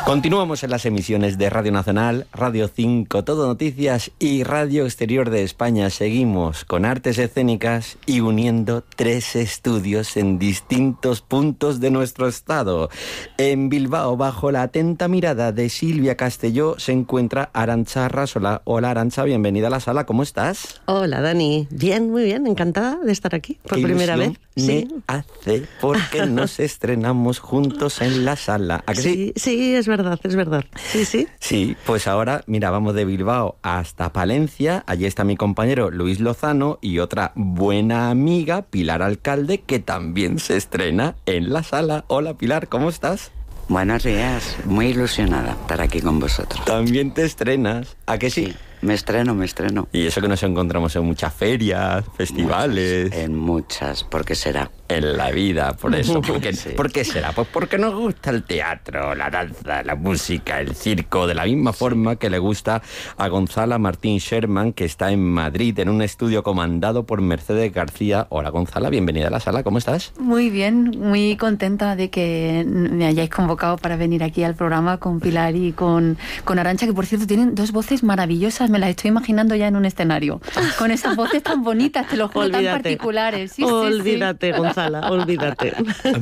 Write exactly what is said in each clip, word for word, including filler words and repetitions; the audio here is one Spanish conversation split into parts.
Continuamos en las emisiones de Radio Nacional, Radio cinco, Todo Noticias y Radio Exterior de España. Seguimos con artes escénicas y uniendo tres estudios en distintos puntos de nuestro estado. En Bilbao, bajo la atenta mirada de Silvia Castelló, se encuentra Arantxa Arrasola. Hola Arantxa, bienvenida a la sala, ¿cómo estás? Hola Dani, bien, muy bien, encantada de estar aquí por ¿Qué primera vez. Me Sí. hace porque nos estrenamos juntos en la sala. ¿A que sí? Sí, sí, es verdad, es verdad. Sí, sí. Sí, pues ahora, mira, vamos de Bilbao hasta Palencia. Allí está mi compañero Luis Lozano y otra buena amiga, Pilar Alcalde, que también se estrena en la sala. Hola Pilar, ¿cómo estás? Buenos días, muy ilusionada estar aquí con vosotros. También te estrenas, ¿a que sí? Sí, me estreno, me estreno. Y eso que nos encontramos en muchas ferias, festivales. Muchas, en muchas, ¿por qué será? En la vida, por eso. ¿Por qué, Sí. ¿Por qué será? Pues porque nos gusta el teatro, la danza, la música, el circo, de la misma forma que le gusta a Gonzala Martín Sherman, que está en Madrid, en un estudio comandado por Mercedes García. Hola Gonzala, bienvenida a la sala, ¿cómo estás? Muy bien, muy contenta de que me hayáis convocado para venir aquí al programa con Pilar y con, con Arantxa, que por cierto tienen dos voces maravillosas, me las estoy imaginando ya en un escenario, con esas voces tan bonitas, te lo juro, tan particulares. Sí, olvídate, sí, sí. Gonzala, olvídate.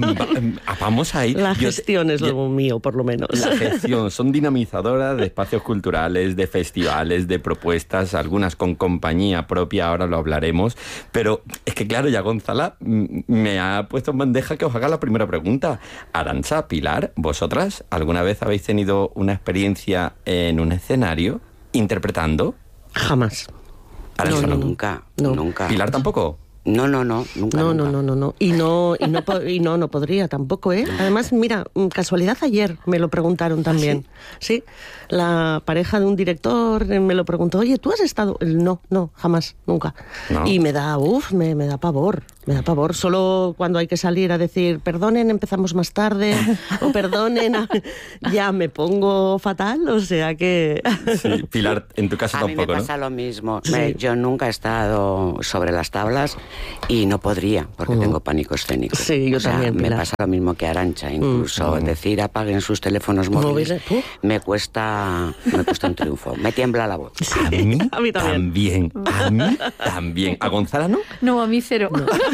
Vamos a ir. La Yo- gestión es yo- lo mío, por lo menos. La gestión, son dinamizadoras de espacios culturales, de festivales, de propuestas, algunas con compañía propia, ahora lo hablaremos, pero es que claro, ya Gonzala mm, me ha puesto en bandeja que os haga la primera pregunta. Arantxa, Pilar, ¿vosotras alguna vez habéis tenido una experiencia en un escenario interpretando? Jamás. Arantxa, No, no, no. Nunca, no. nunca. ¿Pilar tampoco? No, no, no, nunca, No, nunca. no, no, no, no. Y no, y no, po- y no, no podría tampoco, ¿eh? Además, mira, mm, casualidad ayer me lo preguntaron también. Sí, la pareja de un director eh, me lo preguntó, oye, ¿tú has estado? No, no, jamás, nunca. No. Y me da, uff, me, me da pavor, me da pavor. Solo cuando hay que salir a decir, perdonen, empezamos más tarde, o perdonen, a- ya me pongo fatal, o sea que... Sí, Pilar, en tu caso A mí me tampoco, pasa ¿no? lo mismo. Sí. Me- yo nunca he estado sobre las tablas y no podría, porque Mm. tengo pánico escénico. Sí, yo O sea, también, me Pilar. pasa lo mismo que Arantxa. Incluso Mm. decir apaguen sus teléfonos móviles Móviles, ¡puf! me cuesta, me cuesta un triunfo. Me tiembla la voz. A mí, A mí también. también. A mí también. ¿A Gonzala no? No, a mí cero.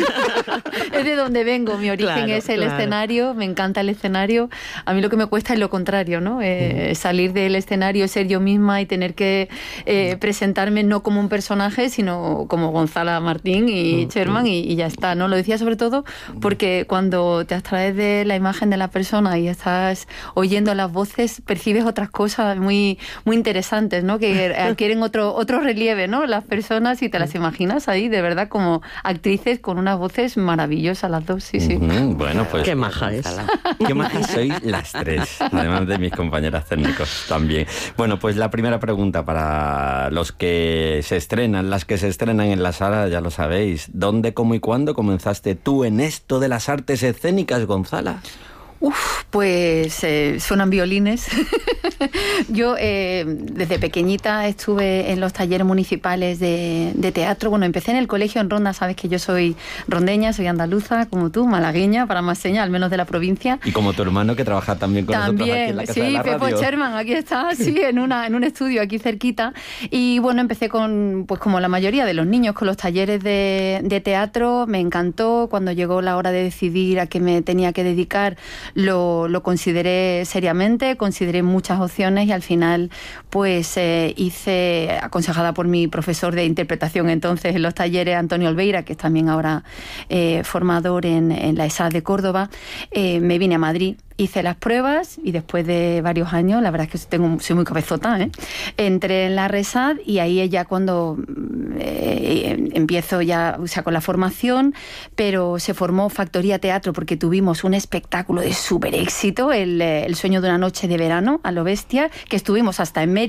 Es de donde vengo, mi origen Claro, es el claro. escenario, me encanta el escenario. A mí lo que me cuesta es lo contrario, ¿no? Eh, salir del escenario, ser yo misma y tener que eh, presentarme no como un personaje, sino como Gonzala Martín y Sherman y, y ya está, ¿no? Lo decía sobre todo porque cuando te abstraes de la imagen de la persona y estás oyendo las voces, percibes otras cosas muy, muy interesantes, ¿no? Que adquieren otro, otro relieve, ¿no? Las personas y te las imaginas ahí, de verdad, como actrices con unas voces maravillosas las dos, sí, sí. Ujú, bueno, pues... Qué maja es. Gonzala. ¿Qué más sois las tres? Además de mis compañeras técnicos también. Bueno, pues la primera pregunta para los que se estrenan, las que se estrenan en la sala, ya lo sabéis. ¿Dónde, cómo y cuándo comenzaste tú en esto de las artes escénicas, Gonzala? Uf, pues eh, suenan violines. Yo eh, desde pequeñita estuve en los talleres municipales de, de teatro. Bueno, empecé en el colegio en Ronda, sabes que yo soy rondeña, soy andaluza, como tú, malagueña, para más señas, al menos de la provincia. Y como tu hermano que trabaja también con nosotros aquí en También, la Casa sí, de la Pepo Radio. Sherman, aquí está, sí, en una en un estudio aquí cerquita. Y bueno, empecé con, pues como la mayoría de los niños, con los talleres de, de teatro. Me encantó. Cuando llegó la hora de decidir a qué me tenía que dedicar, lo, lo consideré seriamente, consideré muchas opciones y al final, pues eh, hice, aconsejada por mi profesor de interpretación entonces en los talleres, Antonio Olveira, que es también ahora eh, formador en, en la ESAD de Córdoba, eh, me vine a Madrid. Hice las pruebas y después de varios años, la verdad es que tengo, soy muy cabezota, ¿eh? Entré en la RESAD y ahí es ya cuando eh, empiezo ya, o sea, con la formación, pero se formó Factoría Teatro porque tuvimos un espectáculo de súper éxito, el, el Sueño de una noche de verano, a lo bestia, que estuvimos hasta en Mérida.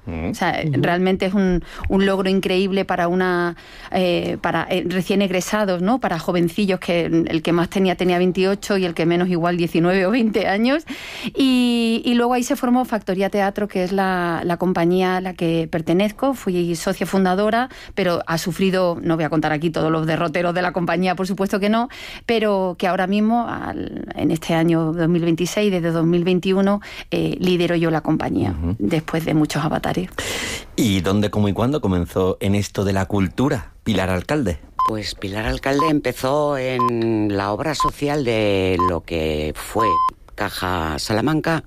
Uh-huh. O sea, uh-huh. realmente es un, un logro increíble para una eh, para eh, recién egresados, ¿no? Para jovencillos, que el que más tenía tenía veintiocho y el que menos igual diecinueve o veinte años. Y, y luego ahí se formó Factoría Teatro, que es la, la compañía a la que pertenezco. Fui socia fundadora, pero ha sufrido, no voy a contar aquí todos los derroteros de la compañía, por supuesto que no, pero que ahora mismo, al, en este año dos mil veintiséis, desde dos mil veintiuno, eh, lidero yo la compañía, uh-huh. después de muchos avatares. ¿Y dónde, cómo y cuándo comenzó en esto de la cultura, Pilar Alcalde? Pues Pilar Alcalde empezó en la obra social de lo que fue Caja Salamanca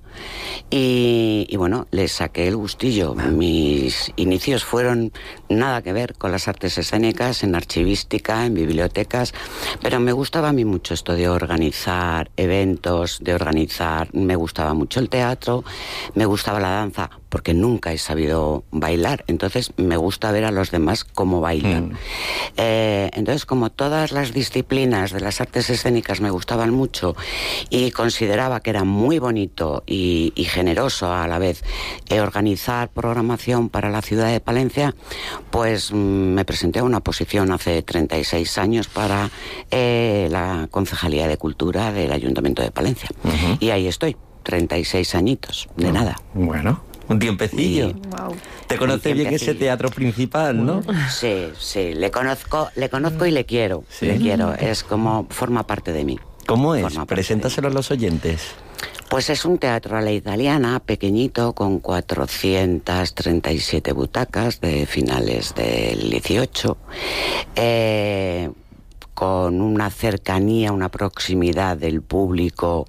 y, y bueno, le saqué el gustillo. Mis inicios fueron nada que ver con las artes escénicas, en archivística, en bibliotecas, pero me gustaba a mí mucho esto de organizar eventos, de organizar, me gustaba mucho el teatro, me gustaba la danza, porque nunca he sabido bailar, entonces me gusta ver a los demás cómo bailan. Mm. Eh, entonces, como todas las disciplinas de las artes escénicas me gustaban mucho y consideraba que era muy bonito y, y generoso a la vez eh, organizar programación para la ciudad de Palencia, pues mm, me presenté a una oposición hace treinta y seis años para eh, la Concejalía de Cultura del Ayuntamiento de Palencia. Uh-huh. Y ahí estoy, treinta y seis añitos, de uh-huh. nada. Bueno. Un tiempecillo. Wow. Te conoce bien ese teatro principal, ¿no? Sí, sí, le conozco, le conozco y le quiero. ¿Sí? Le quiero, es como, forma parte de mí. ¿Cómo es? Preséntaselo a los oyentes. Pues es un teatro a la italiana, pequeñito, con cuatrocientas treinta y siete butacas de finales del dieciocho. Eh... con una cercanía, una proximidad del público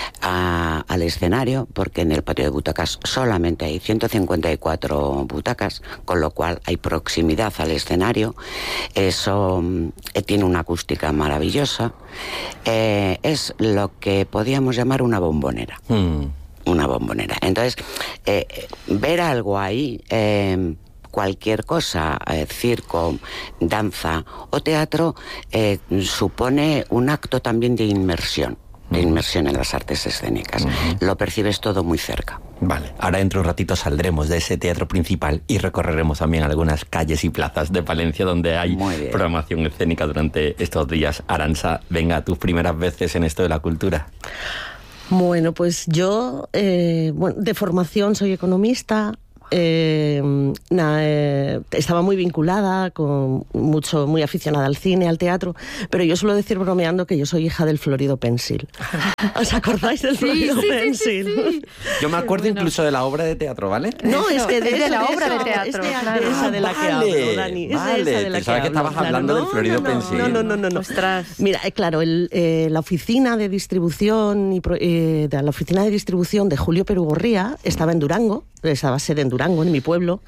a, al escenario, porque en el patio de butacas solamente hay ciento cincuenta y cuatro butacas, con lo cual hay proximidad al escenario. Eso eh, tiene una acústica maravillosa. Eh, es lo que podíamos llamar una bombonera. Mm. Una bombonera. Entonces, eh, ver algo ahí... Eh, cualquier cosa, eh, circo, danza o teatro, eh, supone un acto también de inmersión, de inmersión en las artes escénicas. Uh-huh. Lo percibes todo muy cerca. Vale, ahora dentro de un ratito saldremos de ese teatro principal y recorreremos también algunas calles y plazas de Palencia donde hay programación escénica durante estos días. Arantxa, venga, tus primeras veces en esto de la cultura. Bueno, pues yo, eh, bueno, de formación soy economista. Eh, na, eh, estaba muy vinculada, con mucho, muy aficionada al cine, al teatro, pero yo suelo decir bromeando que yo soy hija del Florido Pensil. ¿Os acordáis del sí, Florido sí, Pensil? Sí, sí, sí. Yo me acuerdo bueno. incluso de la obra de teatro, ¿vale? No, es que de, de eso, la de obra eso, de teatro. Es de, claro. de esa de la vale, que hablo, Dani. Es vale, de esa de la pensaba que, que estabas claro. hablando no, del Florido no, Pensil. No, no, no, no. no. Ostras. Mira, eh, claro, el, eh, la oficina de distribución y eh, de la oficina de distribución de Julio Perugorría estaba en Durango, estaba sede en Durango, en mi pueblo,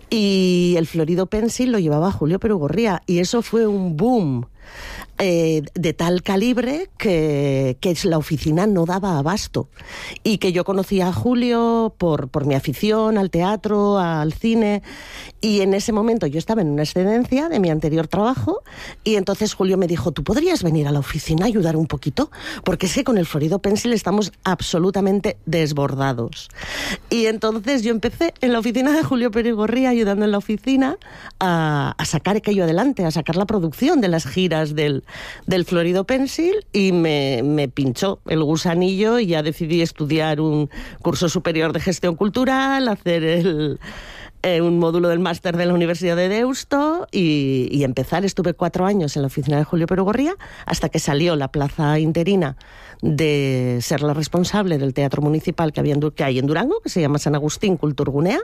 y el Florido Pensil lo llevaba Julio Perugorría, y eso fue un boom eh, de tal calibre que, que la oficina no daba abasto, y que yo conocía a Julio por, por mi afición al teatro, al cine, y en ese momento yo estaba en una excedencia de mi anterior trabajo, y entonces Julio me dijo, ¿tú podrías venir a la oficina a ayudar un poquito? Porque es que con el Florido Pensil estamos absolutamente desbordados. Y entonces yo empecé en la oficina de Julio Perugorría, ayudando en la oficina a, a sacar aquello adelante, a sacar la producción de las giras del, del Florido Pensil, y me, me pinchó el gusanillo y ya decidí estudiar un curso superior de gestión cultural, hacer el... Eh, un módulo del máster de la Universidad de Deusto y, y empezar. Estuve cuatro años en la oficina de Julio Perugorría hasta que salió la plaza interina de ser la responsable del teatro municipal que, había en, que hay en Durango, que se llama San Agustín Kulturgunea,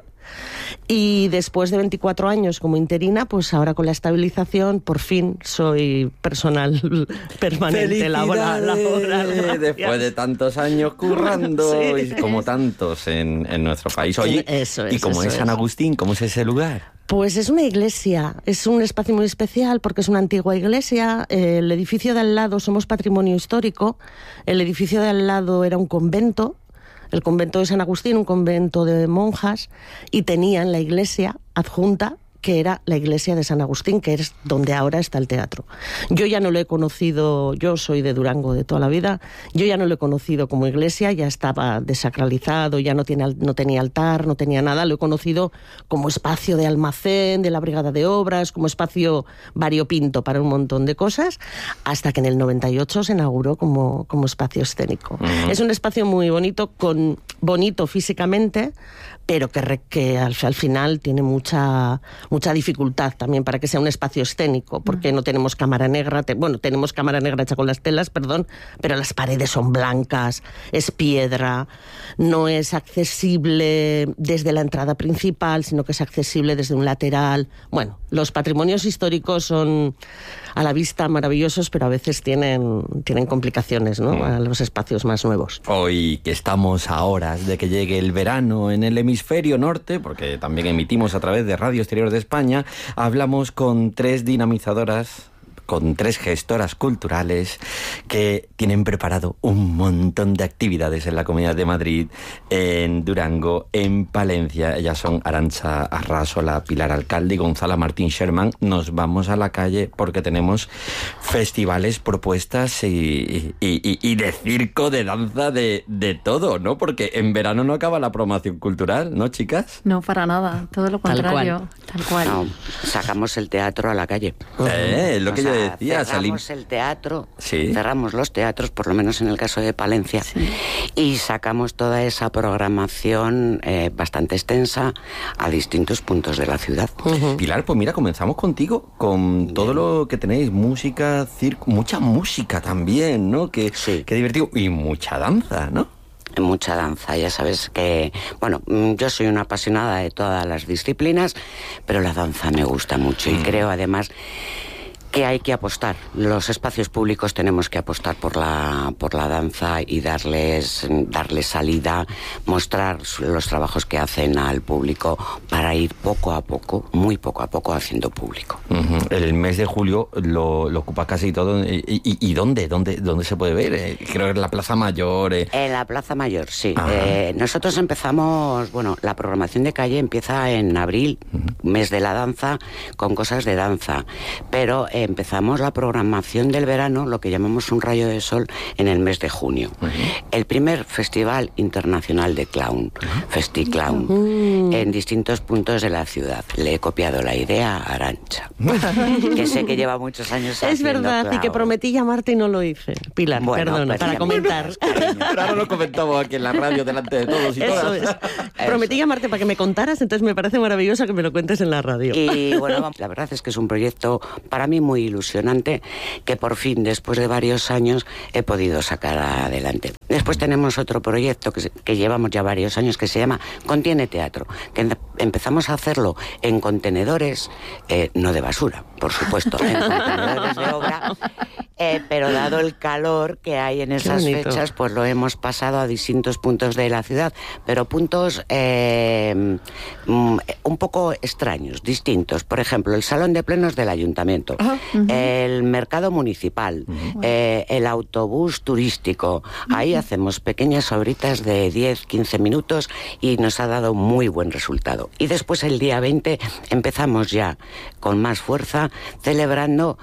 y después de veinticuatro años como interina, pues ahora con la estabilización por fin soy personal permanente laboral. laboral después de tantos años currando, sí, y como tantos en, en nuestro país. Oye, eso es, y como es San Agustín, ¿cómo es ese lugar? Pues es una iglesia, es un espacio muy especial porque es una antigua iglesia. El edificio de al lado, somos patrimonio histórico, el edificio de al lado era un convento, el convento de San Agustín, un convento de monjas, y tenían la iglesia adjunta que era la iglesia de San Agustín, que es donde ahora está el teatro. Yo ya no lo he conocido, yo soy de Durango de toda la vida, yo ya no lo he conocido como iglesia, ya estaba desacralizado, ya no, tiene, no tenía altar, no tenía nada, lo he conocido como espacio de almacén, de la brigada de obras, como espacio variopinto para un montón de cosas, hasta que en el noventa y ocho se inauguró como, como espacio escénico. Uh-huh. Es un espacio muy bonito, con, bonito físicamente, pero que, que al, al final tiene mucha, mucha dificultad también para que sea un espacio escénico, porque uh-huh. no tenemos cámara negra, te, bueno, tenemos cámara negra hecha con las telas, perdón, pero las paredes son blancas, es piedra, no es accesible desde la entrada principal, sino que es accesible desde un lateral. Bueno, los patrimonios históricos son a la vista maravillosos, pero a veces tienen, tienen complicaciones, ¿no? Uh-huh. A los espacios más nuevos. Hoy que estamos a horas de que llegue el verano en el hemisferio norte, porque también emitimos a través de Radio Exterior de España, hablamos con tres dinamizadoras, con tres gestoras culturales que tienen preparado un montón de actividades en la Comunidad de Madrid, en Durango, en Palencia. Ellas son Arantxa Arrasola, Pilar Alcalde y Gonzala Martín Sherman. Nos vamos a la calle porque tenemos festivales, propuestas y, y, y, y de circo, de danza, de, de todo, ¿no? Porque en verano no acaba la programación cultural, ¿no, chicas? No, para nada, todo lo contrario. Tal cual. Tal cual. No, sacamos el teatro a la calle. Eh, lo que o sea, yo decía, cerramos salim... el teatro, sí. cerramos los teatros, por lo menos en el caso de Palencia, sí. y sacamos toda esa programación eh, bastante extensa a distintos puntos de la ciudad. Uh-huh. Pilar, pues mira, comenzamos contigo, con Bien. todo lo que tenéis, música, circo, mucha música también, ¿no? Que, sí. que divertido, y mucha danza, ¿no? Mucha danza, ya sabes que, bueno, yo soy una apasionada de todas las disciplinas, pero la danza me gusta mucho y mm. creo además que hay que apostar. Los espacios públicos tenemos que apostar por la por la danza y darles darles salida, mostrar los trabajos que hacen al público para ir poco a poco, muy poco a poco haciendo público. Uh-huh. El mes de julio lo, lo ocupa casi todo. ¿Y, y, y dónde? ¿Dónde dónde se puede ver? Eh, creo que en la Plaza Mayor. Eh. En la Plaza Mayor, sí. Eh, nosotros empezamos, bueno, la programación de calle empieza en abril, uh-huh. mes de la danza, con cosas de danza, pero eh, empezamos la programación del verano, lo que llamamos un rayo de sol, en el mes de junio. Uh-huh. El primer Festival Internacional de Clown, uh-huh. FestiClown, uh-huh. en distintos puntos de la ciudad. Le he copiado la idea a Arantxa, que sé que lleva muchos años haciendo Es verdad, clown. Y que prometí llamarte y no lo hice. Pilar, bueno, perdona, para comentar. Pero ahora lo comentamos aquí en la radio delante de todos y Eso todas. Es. Prometí llamarte para que me contaras, entonces me parece maravilloso que me lo cuentes en la radio. Y bueno, la verdad es que es un proyecto para mí muy ilusionante que por fin, después de varios años, he podido sacar adelante. Después tenemos otro proyecto que, que llevamos ya varios años que se llama Contiene Teatro, que empezamos a hacerlo en contenedores, eh, no de basura, por supuesto, en contenedores de obra, eh, pero dado el calor que hay en esas fechas, pues lo hemos pasado a distintos puntos de la ciudad, pero puntos eh, un poco extraños, distintos. Por ejemplo, el Salón de Plenos del Ayuntamiento, uh-huh. el Mercado Municipal, uh-huh. eh, el autobús turístico. Uh-huh. Ahí hacemos pequeñas obritas de diez, quince minutos y nos ha dado muy buen resultado. Y después el día veinte empezamos ya con más fuerza celebrando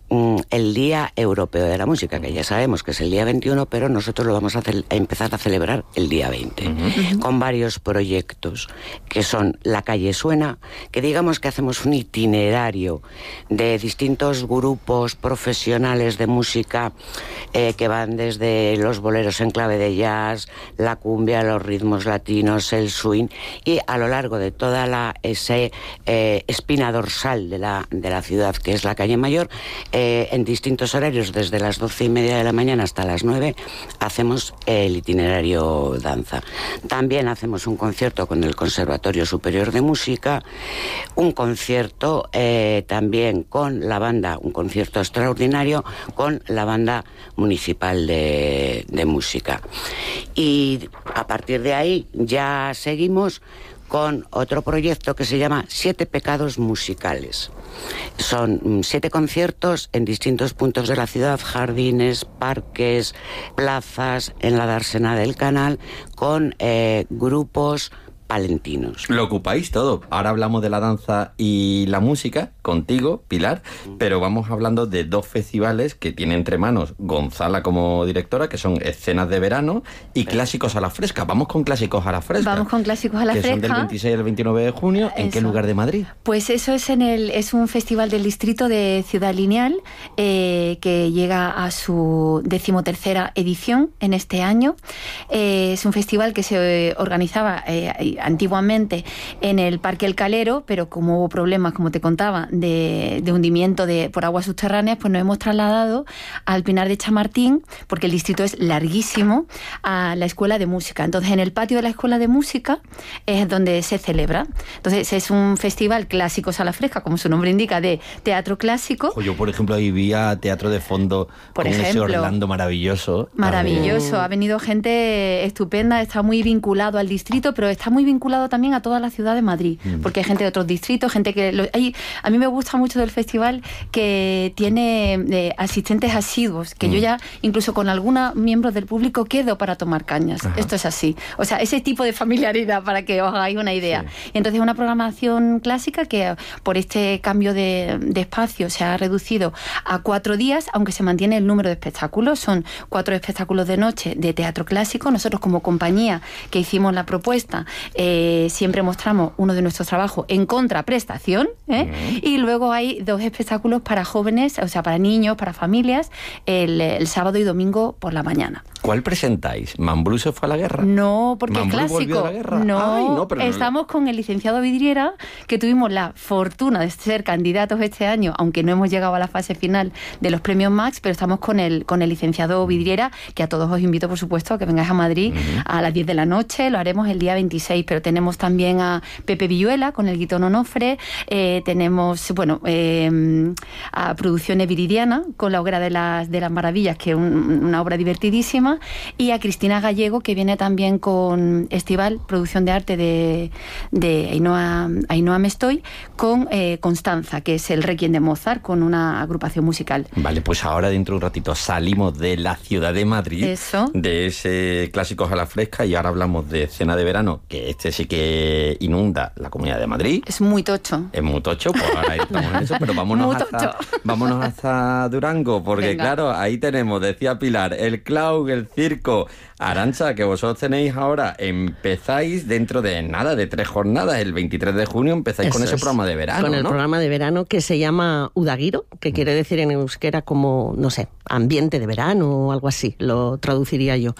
el Día Europeo de la Música, que ya sabemos que es el día veintiuno, pero nosotros lo vamos a, ce- a empezar a celebrar el día veinte, uh-huh. con varios proyectos, que son La Calle Suena, que digamos que hacemos un itinerario de distintos grupos profesionales de música eh, que van desde los boleros en clave de jazz, la cumbia, los ritmos latinos, el swing, y a lo largo de toda la ese eh, espina dorsal de la, de la ciudad, que es la Calle Mayor, eh, en distintos horarios, desde las doce y media de la mañana hasta las nueve, hacemos el itinerario danza. También hacemos un concierto con el Conservatorio Superior de Música, un concierto eh, también con la banda, un concierto extraordinario con la banda municipal de, de música. Y a partir de ahí ya seguimos con otro proyecto que se llama Siete Pecados Musicales. Son siete conciertos en distintos puntos de la ciudad, jardines, parques, plazas, en la dársena del Canal, con eh, grupos palentinos. Lo ocupáis todo. Ahora hablamos de la danza y la música contigo, Pilar, pero vamos hablando de dos festivales que tiene entre manos Gonzala como directora, que son Escenas de Verano y Clásicos a la Fresca. Vamos con Clásicos a la Fresca. Vamos con Clásicos a la que Fresca. Que son del veintiséis al veintinueve de junio. ¿En eso. qué lugar de Madrid? Pues eso es en el es un festival del distrito de Ciudad Lineal eh, que llega a su decimotercera edición en este año. Eh, es un festival que se organizaba eh, antiguamente en el Parque El Calero, pero como hubo problemas, como te contaba, de, de hundimiento de, por aguas subterráneas, pues nos hemos trasladado al Pinar de Chamartín, porque el distrito es larguísimo, a la Escuela de Música. Entonces, en el patio de la Escuela de Música es donde se celebra. Entonces, es un festival Clásicos a la Fresca, como su nombre indica, de teatro clásico. Ojo, yo, por ejemplo, ahí vi a teatro de fondo por con ejemplo, ese Orlando maravilloso. Maravilloso. Ha venido gente estupenda, está muy vinculado al distrito, pero está muy vinculado también a toda la ciudad de Madrid, mm. porque hay gente de otros distritos, gente que... Lo, hay, a mí me gusta mucho del festival que tiene eh, asistentes asiduos, que mm. yo ya, incluso con algunos miembros del público, quedo para tomar cañas. Ajá. Esto es así. O sea, ese tipo de familiaridad, para que os hagáis una idea. Sí. Y entonces, una programación clásica que por este cambio de, de espacio se ha reducido a cuatro días, aunque se mantiene el número de espectáculos. Son cuatro espectáculos de noche de teatro clásico. Nosotros, como compañía que hicimos la propuesta, eh, siempre mostramos uno de nuestros trabajos en contraprestación, ¿eh? Uh-huh. Y luego hay dos espectáculos para jóvenes, o sea, para niños, para familias, el, el sábado y domingo por la mañana. ¿Cuál presentáis? ¿Mambrú se fue a la guerra? No, porque ¿Mambrú es clásico. volvió a la guerra? No, Ay, no, pero estamos no... con el licenciado Vidriera, que tuvimos la fortuna de ser candidatos este año, aunque no hemos llegado a la fase final de los premios Max, pero estamos con el, con el licenciado Vidriera, que a todos os invito, por supuesto, a que vengáis a Madrid uh-huh. a las diez de la noche. Lo haremos el día veintiséis, pero tenemos también a Pepe Villuela con el Guitón Onofre, eh, tenemos, bueno, eh, a Producciones Viridiana con la Hoguera de las, de las Maravillas, que es un, una obra divertidísima, y a Cristina Gallego, que viene también con Estival, producción de arte de, de Ainhoa, Ainhoa Mestoy, con eh, Constanza, que es el Requiem de Mozart, con una agrupación musical. Vale, pues ahora dentro de un ratito salimos de la ciudad de Madrid, Eso. de ese Clásicos a la Fresca, y ahora hablamos de Escena de Verano, que este sí que inunda la Comunidad de Madrid. Es muy tocho. Es muy tocho, pues ahora estamos en eso, pero vámonos, hasta, vámonos hasta Durango, porque Venga. Claro, ahí tenemos, decía Pilar, el clown, el circo. Arantxa, que vosotros tenéis ahora, empezáis dentro de nada, de tres jornadas, el veintitrés de junio empezáis Eso con ese es. programa de verano, Con el ¿no? programa de verano que se llama Udagiro, que mm. quiere decir en euskera como, no sé, ambiente de verano o algo así, lo traduciría yo.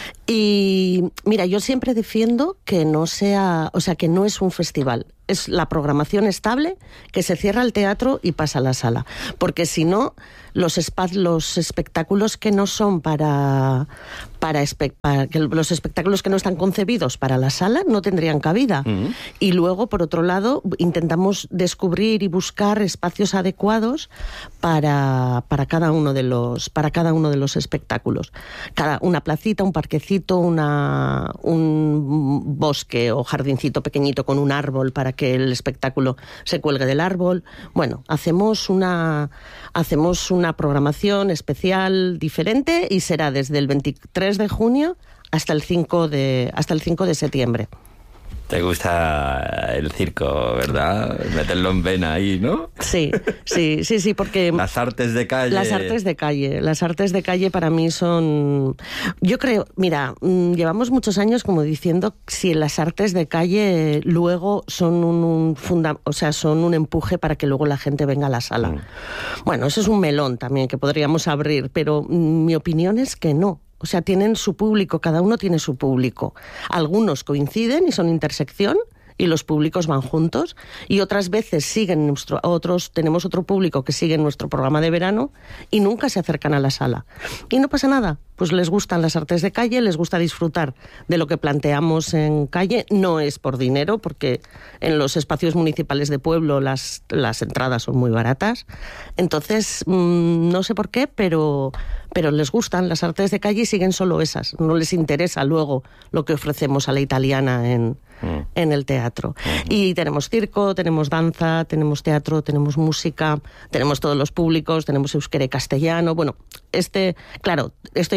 Y mira, yo siempre defiendo que no sea, o sea, que no es un festival. Es la programación estable, que se cierra el teatro y pasa a la sala. Porque si no, los, espa- los espectáculos que no son para, para, espe- para que los espectáculos que no están concebidos para la sala no tendrían cabida. Uh-huh. Y luego, por otro lado, intentamos descubrir y buscar espacios adecuados para, para cada uno de los, para cada uno de los espectáculos. Cada, una placita, un parquecito, una, un bosque o jardincito pequeñito con un árbol para que el espectáculo se cuelgue del árbol. Bueno, hacemos una hacemos una programación especial diferente y será desde el veintitrés de junio hasta el cinco de hasta el cinco de septiembre. Te gusta el circo, ¿verdad? Meterlo en vena ahí, ¿no? Sí, sí, sí, sí, porque... Las artes de calle. Las artes de calle. Las artes de calle para mí son... Yo creo, mira, llevamos muchos años como diciendo si las artes de calle luego son un, un funda... o sea, son un empuje para que luego la gente venga a la sala. Mm. Bueno, eso es un melón también que podríamos abrir, pero mi opinión es que no. O sea, tienen su público, cada uno tiene su público. Algunos coinciden y son intersección y los públicos van juntos, y otras veces siguen nuestro, otros tenemos otro público que sigue nuestro programa de verano y nunca se acercan a la sala. Y no pasa nada, pues les gustan las artes de calle, les gusta disfrutar de lo que planteamos en calle. No es por dinero, porque en los espacios municipales de pueblo las, las entradas son muy baratas. Entonces, mmm, no sé por qué, pero, pero les gustan las artes de calle y siguen solo esas. No les interesa luego lo que ofrecemos a la italiana en, mm. en el teatro. Uh-huh. Y tenemos circo, tenemos danza, tenemos teatro, tenemos música, tenemos todos los públicos, tenemos euskera y castellano. Bueno, este, claro, estoy hablando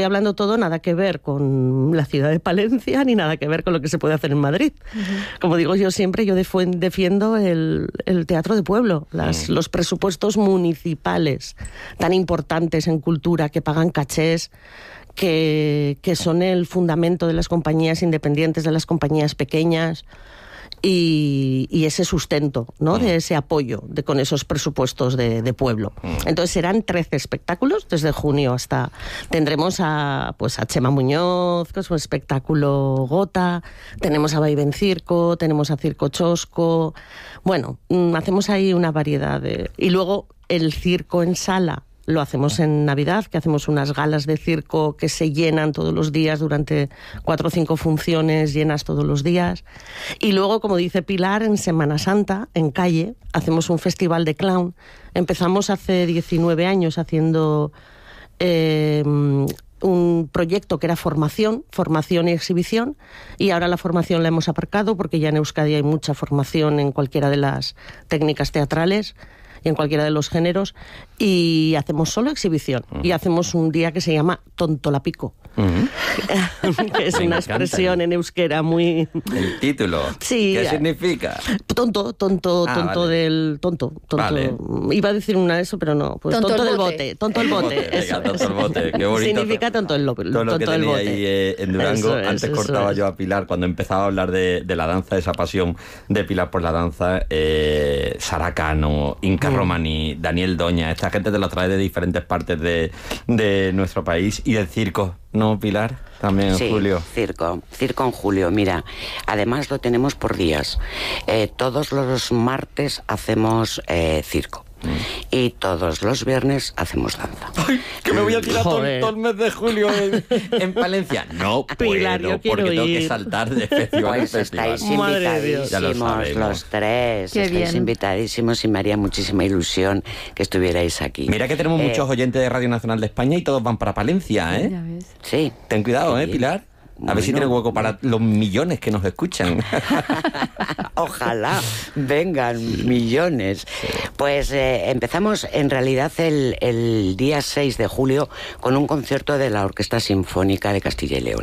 hablando todo nada que ver con la ciudad de Palencia, ni nada que ver con lo que se puede hacer en Madrid. Uh-huh. Como digo yo siempre, yo defu- defiendo el, el teatro de pueblo, las, uh-huh. los presupuestos municipales tan importantes en cultura, que pagan cachés, que, que son el fundamento de las compañías independientes, de las compañías pequeñas. Y, y ese sustento, ¿no? Mm. de ese apoyo de, con esos presupuestos de, de pueblo. Mm. Entonces serán trece espectáculos desde junio hasta... Tendremos a, pues, a Chema Muñoz, que es un espectáculo Gota, tenemos a Vaivén Circo, tenemos a Circo Chosco... Bueno, hacemos ahí una variedad de... Y luego el circo en sala lo hacemos en Navidad, que hacemos unas galas de circo que se llenan todos los días durante cuatro o cinco funciones llenas todos los días. Y luego, como dice Pilar, en Semana Santa, en calle, hacemos un festival de clown. Empezamos hace diecinueve años haciendo eh, un proyecto que era formación, formación y exhibición, y ahora la formación la hemos aparcado porque ya en Euskadi hay mucha formación en cualquiera de las técnicas teatrales y en cualquiera de los géneros, y hacemos solo exhibición. Uh-huh. Y hacemos un día que se llama Tontolapico. Uh-huh. Que es Me una expresión en euskera muy... El título. Sí. ¿Qué significa? Tonto, tonto, ah, tonto vale. del... Tonto, tonto. Vale. Iba a decir una de eso, pero no. Pues tonto, tonto del bote. bote. Tonto el bote. bote. Venga, tonto el bote. Qué bonito. Significa tonto el, lo, todo lo tonto que el tenía bote. ahí eh, en Durango. Es, Antes cortaba es. yo a Pilar cuando empezaba a hablar de, de la danza, esa pasión de Pilar por la danza. Eh, Sara Cano, Inca mm. Romani, Daniel Doña, esta gente te lo trae de diferentes partes de, de nuestro país. Y el circo, ¿no, Pilar? También en sí, julio. circo, circo en julio. Mira, además lo tenemos por días. Eh, todos los martes hacemos eh, circo. Mm. Y todos los viernes hacemos danza. ¡Ay, que me voy a tirar todo, todo el mes de julio en, en Palencia! No Pilar, puedo, porque ir. tengo que saltar de festival pues en festival. Estáis invitadísimos, ya lo los tres. Qué estáis bien. invitadísimos y me haría muchísima ilusión que estuvierais aquí. Mira que tenemos eh, muchos oyentes de Radio Nacional de España y todos van para Palencia, ¿eh? Ya ves. Sí. Ten cuidado, sí. ¿eh, Pilar? A Bueno, ver si tiene hueco para los millones que nos escuchan. Ojalá vengan millones. Pues eh, empezamos en realidad el, el día seis de julio con un concierto de la Orquesta Sinfónica de Castilla y León,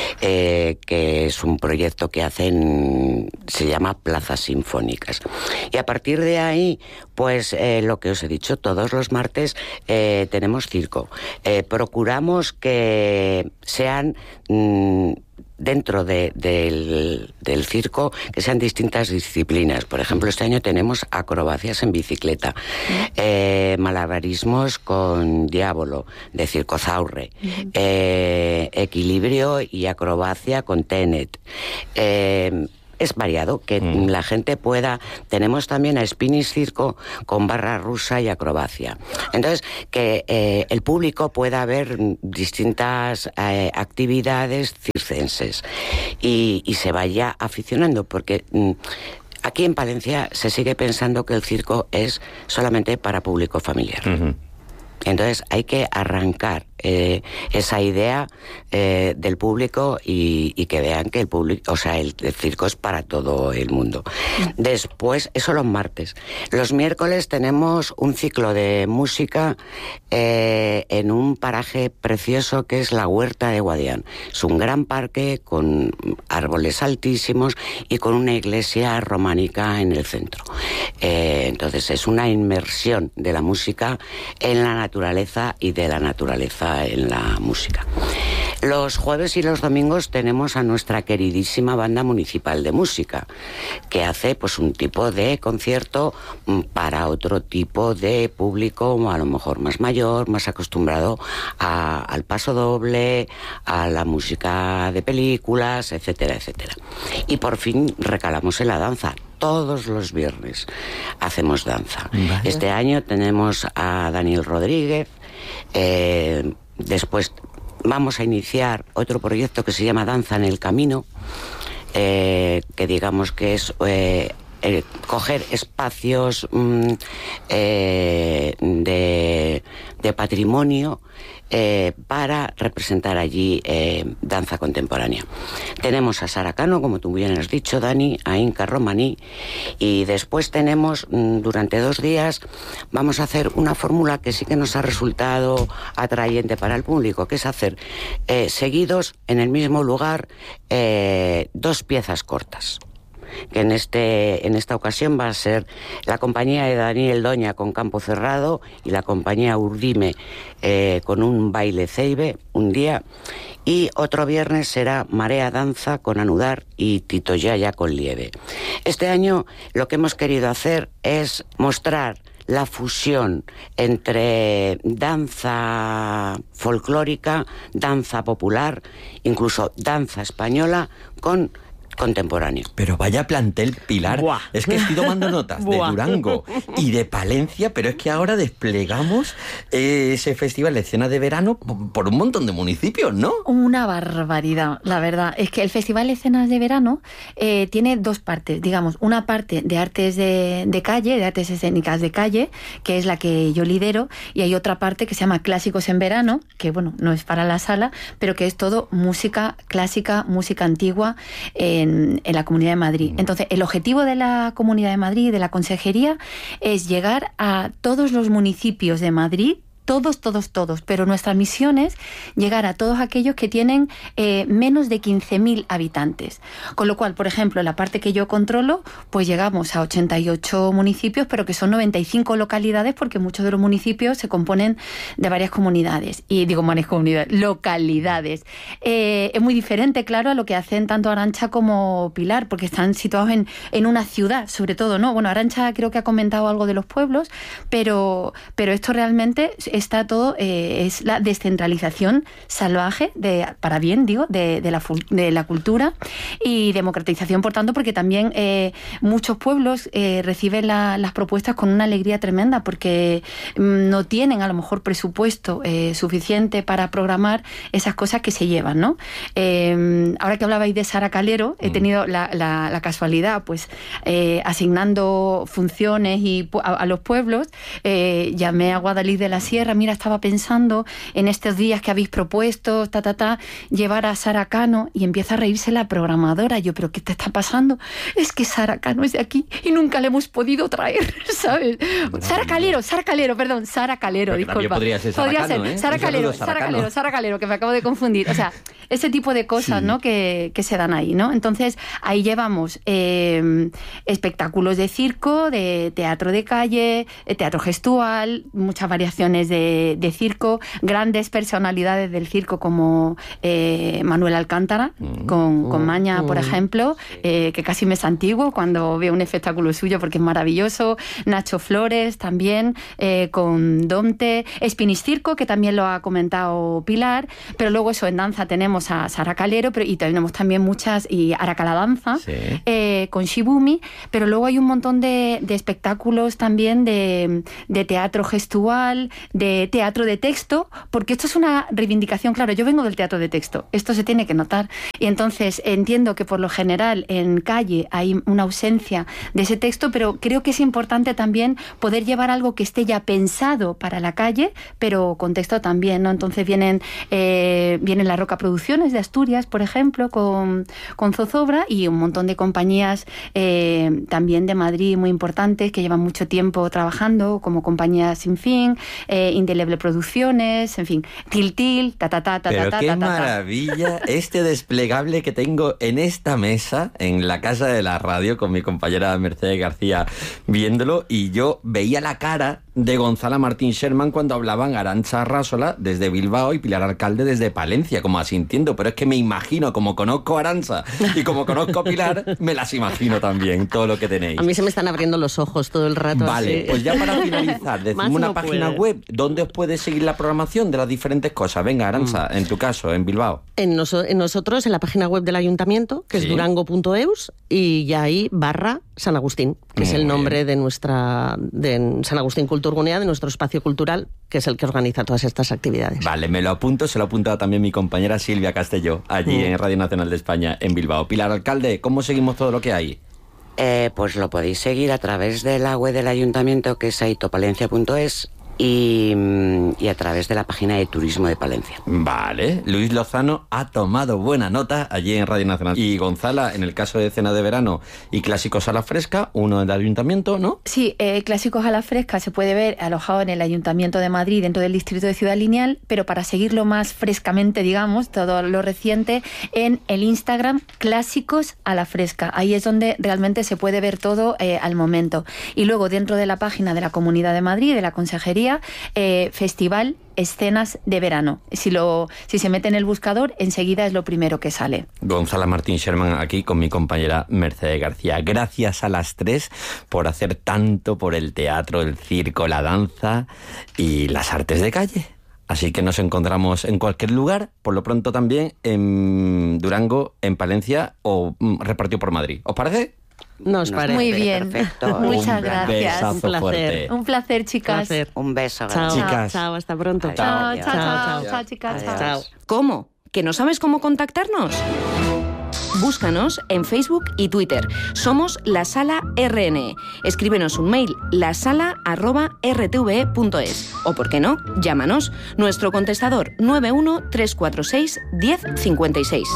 eh, que es un proyecto que hacen, se llama Plazas Sinfónicas. Y a partir de ahí, pues eh, lo que os he dicho, todos los martes eh, tenemos circo. Eh, procuramos que sean... Mmm, dentro de, del, del circo, que sean distintas disciplinas. Por ejemplo, este año tenemos acrobacias en bicicleta, eh, malabarismos con diablo, de Circozaurre, uh-huh. eh, equilibrio y acrobacia con Tenet. Eh, Es variado, que mm. la gente pueda... Tenemos también a Spinnis Circo con barra rusa y acrobacia. Entonces, que eh, el público pueda ver distintas eh, actividades circenses y, y se vaya aficionando, porque... Mm, aquí en Palencia se sigue pensando que el circo es solamente para público familiar. Uh-huh. Entonces hay que arrancar eh, esa idea eh, del público y, y que vean que el público, o sea, el, el circo es para todo el mundo. Después, eso los martes. Los miércoles tenemos un ciclo de música eh, en un paraje precioso que es la Huerta de Guadián. Es un gran parque con árboles altísimos y con una iglesia románica en el centro. Eh, entonces es una inmersión de la música en la naturaleza y de la naturaleza en la música. Los jueves y los domingos tenemos a nuestra queridísima banda municipal de música, que hace pues un tipo de concierto para otro tipo de público, a lo mejor más mayor, más acostumbrado a, al paso doble, a la música de películas, etcétera, etcétera. Y por fin recalamos en la danza. Todos los viernes hacemos danza. Vale. Este año tenemos a Daniel Rodríguez, eh, después vamos a iniciar otro proyecto que se llama Danza en el Camino, eh, que digamos que es eh, eh, coger espacios mm, eh, de, de patrimonio eh, para representar allí eh, danza contemporánea. Tenemos a Sara Cano, como tú bien has dicho, Dani, a Inca Romaní, y después tenemos, durante dos días, vamos a hacer una fórmula que sí que nos ha resultado atrayente para el público, que es hacer eh, seguidos en el mismo lugar eh, dos piezas cortas. Que en este en esta ocasión va a ser la compañía de Daniel Doña con Campo Cerrado y la compañía Urdime eh, con un baile ceibe un día, y otro viernes será Marea Danza con Anudar y Tito Yaya con Lieve. Este año lo que hemos querido hacer es mostrar la fusión entre danza folclórica, danza popular, incluso danza española con contemporáneo. Pero vaya plantel, Pilar. Buah. Es que estoy tomando notas de Durango y de Palencia, pero es que ahora desplegamos eh, ese festival de escena de verano por, por un montón de municipios, ¿no? Una barbaridad, la verdad. Es que el Festival de Escenas de Verano eh, tiene dos partes, digamos, una parte de artes de, de calle, de artes escénicas de calle, que es la que yo lidero, y hay otra parte que se llama Clásicos en Verano, que bueno, no es para la sala, pero que es todo música clásica, música antigua, en, en la Comunidad de Madrid. Entonces, el objetivo de la Comunidad de Madrid, de la Consejería, es llegar a todos los municipios de Madrid, todos, todos, todos, pero nuestra misión es llegar a todos aquellos que tienen eh, menos de quince mil habitantes. Con lo cual, por ejemplo, la parte que yo controlo, pues llegamos a ochenta y ocho municipios, pero que son noventa y cinco localidades, porque muchos de los municipios se componen de varias comunidades. Y digo varias comunidades, localidades. Eh, es muy diferente, claro, a lo que hacen tanto Arantxa como Pilar, porque están situados en, en una ciudad, sobre todo, ¿no? Bueno, Arantxa creo que ha comentado algo de los pueblos, pero, pero esto realmente está todo, eh, es la descentralización salvaje, de, para bien, digo, de, de, la, de la cultura, y democratización, por tanto, porque también eh, muchos pueblos eh, reciben la, las propuestas con una alegría tremenda, porque mm, no tienen a lo mejor presupuesto eh, suficiente para programar esas cosas que se llevan, ¿no? Eh, ahora que hablabais de Sara Calero, he tenido la, la, la casualidad, pues, eh, asignando funciones y a, a los pueblos, eh, llamé a Guadalix de la Sierra. Mira, estaba pensando en estos días que habéis propuesto, ta, ta, ta, llevar a Sara Cano, y empieza a reírse la programadora. Yo, ¿pero qué te está pasando? Es que Sara Cano es de aquí y nunca le hemos podido traer, ¿sabes? No, Sara Calero, Sara Calero, perdón, Sara Calero, pero disculpa. Podría ser Sara podría Cano, ser ¿eh? Sara Calero, Sara Sara Cano. Calero, Sara Calero, que me acabo de confundir. O sea, ese tipo de cosas, sí, ¿no? Que, que se dan ahí, ¿no? Entonces, ahí llevamos eh, espectáculos de circo, de teatro de calle, teatro gestual, muchas variaciones de, de circo, grandes personalidades del circo como eh, Manuel Alcántara, mm. con, con Maña, por ejemplo, eh, que casi me es antiguo cuando veo un espectáculo suyo porque es maravilloso. Nacho Flores también, eh, con Domte. Spinis Circo, que también lo ha comentado Pilar, pero luego eso, en danza tenemos a Sara Calero, pero, y tenemos también muchas, y Aracala Danza, sí, eh, con Shibumi, pero luego hay un montón de, de espectáculos también de, de teatro gestual, de teatro de texto, porque esto es una reivindicación, claro, yo vengo del teatro de texto, esto se tiene que notar, y entonces entiendo que por lo general en calle hay una ausencia de ese texto, pero creo que es importante también poder llevar algo que esté ya pensado para la calle, pero con texto también, ¿no? Entonces vienen, eh, vienen La Roca Producciones de Asturias, por ejemplo, con, con Zozobra, y un montón de compañías eh, también de Madrid muy importantes que llevan mucho tiempo trabajando, como Compañía Sin Fin, eh, Indeleble Producciones, en fin, Tiltil, ta ta ta ta Pero ta ta qué ta, ta, maravilla este desplegable que tengo en esta mesa, en la casa de la radio, con mi compañera Mercedes García viéndolo, y yo veía la cara de Gonzala Martín Sherman cuando hablaban Arantxa Arrasola desde Bilbao y Pilar Alcalde desde Palencia, como asintiendo, pero es que me imagino, como conozco a Arantxa y como conozco a Pilar, me las imagino también, todo lo que tenéis. A mí se me están abriendo los ojos todo el rato. Vale, así. Pues ya para finalizar, decimos una no página puede. web donde os puede seguir la programación de las diferentes cosas. Venga, Arantxa, mm. en tu caso, en Bilbao. En, noso- en nosotros, en la página web del ayuntamiento, que sí. es durango punto eus, y ya ahí barra San Agustín, que Muy es el bien. nombre de nuestra, de San Agustín Kulturgunea, de nuestro espacio cultural, que es el que organiza todas estas actividades. Vale, me lo apunto, se lo ha apuntado también mi compañera Silvia Castelló, allí mm. en Radio Nacional de España, en Bilbao. Pilar Alcalde, ¿cómo seguimos todo lo que hay? Eh, pues lo podéis seguir a través de la web del ayuntamiento, que es aitopalencia punto es, y, y a través de la página de Turismo de Palencia. Vale, Luis Lozano ha tomado buena nota allí en Radio Nacional. Y Gonzala, en el caso de Cena de Verano y Clásicos a la Fresca, uno del Ayuntamiento, ¿no? Sí, eh, Clásicos a la Fresca se puede ver alojado en el Ayuntamiento de Madrid, dentro del distrito de Ciudad Lineal, pero para seguirlo más frescamente, digamos, todo lo reciente, en el Instagram Clásicos a la Fresca. Ahí es donde realmente se puede ver todo eh, al momento. Y luego dentro de la página de la Comunidad de Madrid, de la Consejería, eh, Festival Escenas de Verano. Si lo si se mete en el buscador, enseguida es lo primero que sale. Gonzala Martín Sherman aquí con mi compañera Mercedes García. Gracias a las tres por hacer tanto por el teatro, el circo, la danza y las artes de calle. Así que nos encontramos en cualquier lugar, por lo pronto también en Durango, en Palencia o mm, repartido por Madrid. ¿Os parece? Nos parece. Muy bien. Perfecto. Muchas Un gracias. besazo Un placer. fuerte. Un placer, chicas. Placer. Un beso. Chao, gracias. Chicas. chao, hasta pronto. Chao, Adiós. chao, chao, Chao. chao, chicas. Adiós. Chao. ¿Cómo? ¿Que no sabes cómo contactarnos? Búscanos en Facebook y Twitter. Somos La Sala R N E. Escríbenos un mail, lasala arroba r t v e punto es. O, por qué no, llámanos. Nuestro contestador nueve uno tres cuatro seis uno cero cinco seis.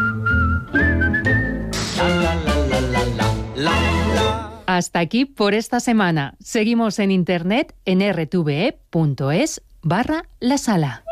Hasta aquí por esta semana. Seguimos en internet en r t v e punto es barra La Sala.